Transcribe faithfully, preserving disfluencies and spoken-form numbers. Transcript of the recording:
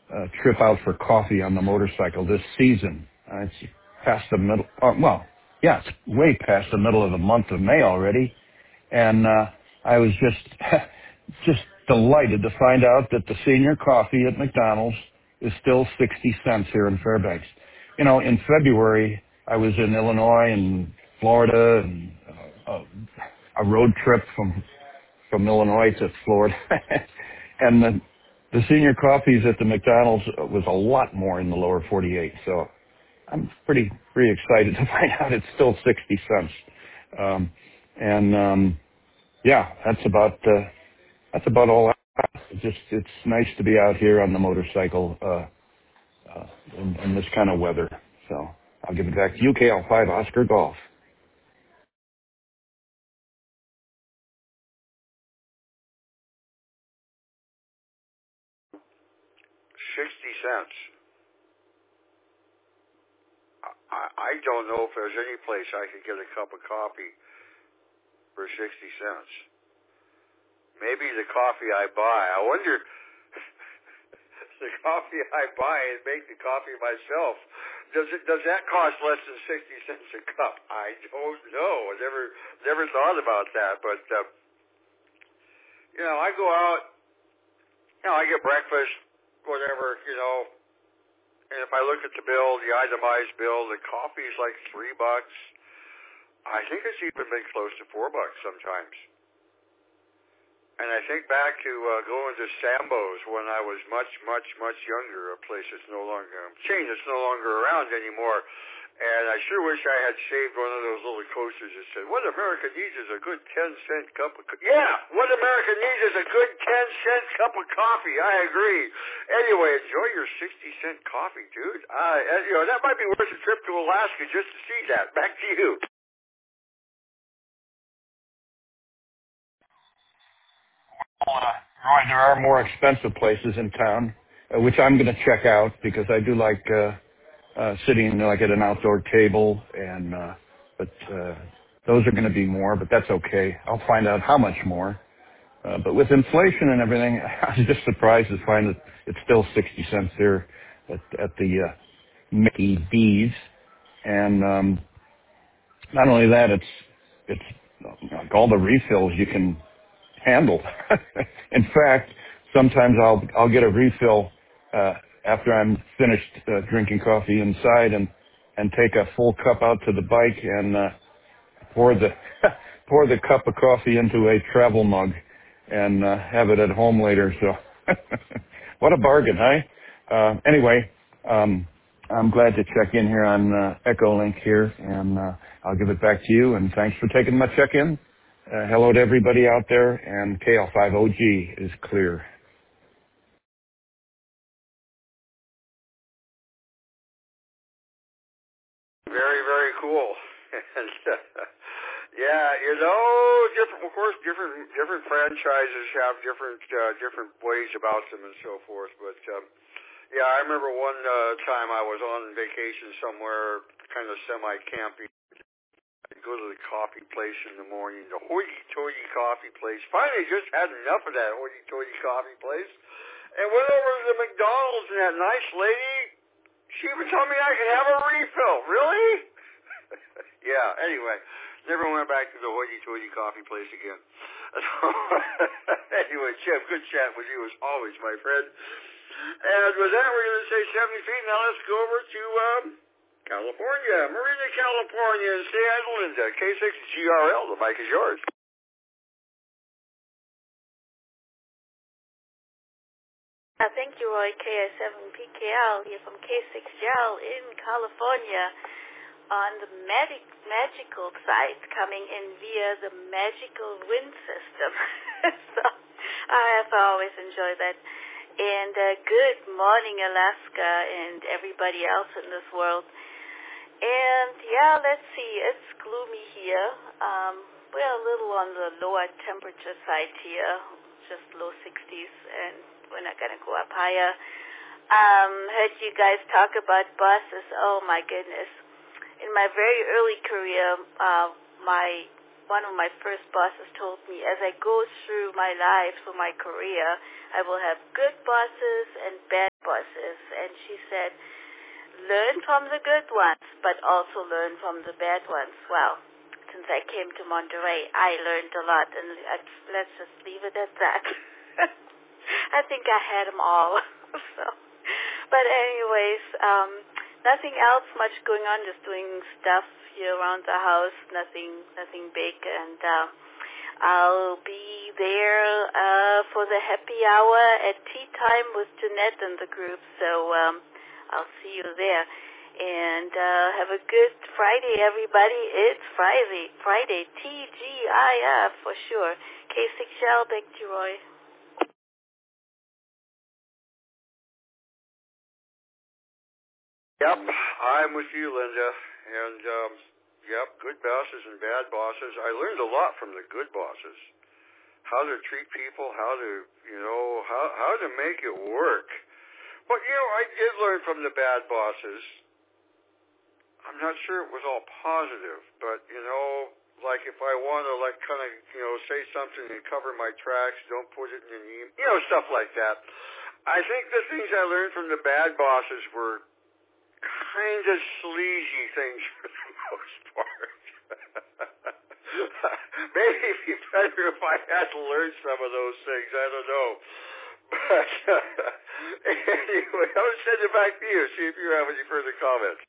uh, trip out for coffee on the motorcycle this season. Uh, it's past the middle, uh, well, yeah, it's way past the middle of the month of May already. And uh, I was just just delighted to find out that the senior coffee at McDonald's is still sixty cents here in Fairbanks. You know, in February, I was in Illinois and Florida, and uh, a road trip from from Illinois to Florida, and the the senior coffees at the McDonald's was a lot more in the lower forty-eight. So I'm pretty pretty excited to find out it's still sixty cents. Um, and um, yeah, that's about uh, that's about all. I It's just it's nice to be out here on the motorcycle uh, uh, in, in this kind of weather. So I'll give it back to you, K L five Oscar Golf. sixty cents. I, I don't know if there's any place I could get a cup of coffee for sixty cents. Maybe the coffee I buy. I wonder, the coffee I buy and make the coffee myself, does it does that cost less than sixty cents a cup? I don't know. I never never thought about that. But uh, you know, I go out, you know, I get breakfast, whatever, you know, and if I look at the bill, the itemized bill, the coffee is like three bucks. I think it's even been close to four bucks sometimes. And I think back to uh, going to Sambo's when I was much, much, much younger, a place that's no longer, a chain that's no longer around anymore. And I sure wish I had saved one of those little coasters that said, what America needs is a good ten cent cup of coffee. Yeah, what America needs is a good ten cent cup of coffee. I agree. Anyway, enjoy your sixty cent coffee, dude. Uh, and, you know, that might be worth a trip to Alaska just to see that. Back to you. Uh, Roy, there are more expensive places in town, uh, which I'm going to check out because I do like uh, uh, sitting like at an outdoor table, and uh, but uh, those are going to be more. But that's okay. I'll find out how much more. Uh, but with inflation and everything, I was just surprised to find that it's still sixty cents here at, at the uh, Mickey D's, and um, not only that, it's it's like all the refills you can handle. In fact, sometimes I'll I'll get a refill uh, after I'm finished uh, drinking coffee inside, and and take a full cup out to the bike and uh, pour the pour the cup of coffee into a travel mug and uh, have it at home later. So what a bargain, huh? Uh, anyway, um, I'm glad to check in here on uh, EchoLink here, and uh, I'll give it back to you. And thanks for taking my check-in. Uh, hello to everybody out there, and K L five O G is clear. Very, very cool. And uh, yeah, you know, different. Of course, different different franchises have different uh, different ways about them and so forth. But um, yeah, I remember one uh, time I was on vacation somewhere, kind of semi-camping. I'd go to the coffee place in the morning, the hoity-toity coffee place. Finally, just had enough of that hoity-toity coffee place, and went over to the McDonald's, and that nice lady, she even told me I could have a refill. Really? Yeah, anyway, never went back to the hoity-toity coffee place again. Anyway, Jeff, good chat with you as always, my friend. And with that, we're going to say seventy feet. Now let's go over to um, California, Marina, California, and say hi to Linda. K six G R L, the mic is yours. Uh, thank you, Roy. K S seven P K L here from K six G L in California on the magic, magical side coming in via the magical wind system. So I have always enjoyed that. And uh, good morning, Alaska, and everybody else in this world. And yeah, let's see, it's gloomy here. Um, we're a little on the lower temperature side here, just low sixties, and we're not going to go up higher. Um, heard you guys talk about buses. Oh, my goodness. In my very early career, uh, my one of my first bosses told me, as I go through my life, through my career, I will have good bosses and bad bosses. And she said, learn from the good ones, but also learn from the bad ones. Well, since I came to Monterey, I learned a lot, and let's just leave it at that. I think I had them all. So, but anyways, um, nothing else much going on, just doing stuff here around the house, nothing nothing big, and uh, I'll be there uh, for the happy hour at tea time with Jeanette and the group, so um, I'll see you there. And uh, have a good Friday, everybody. It's Friday, Friday, T G I F for sure. K six L, back to Roy. Yep, I'm with you, Linda. And, um, yep, good bosses and bad bosses. I learned a lot from the good bosses. How to treat people, how to, you know, how, how to make it work. But, you know, I did learn from the bad bosses. I'm not sure it was all positive, but, you know, like if I want to, like, kind of, you know, say something and cover my tracks, don't put it in an email, you know, stuff like that. I think the things I learned from the bad bosses were kind of sleazy things for the most part. Maybe it'd be better if I had to learn some of those things. I don't know. But uh, anyway, I'll send it back to you, see if you have any further comments.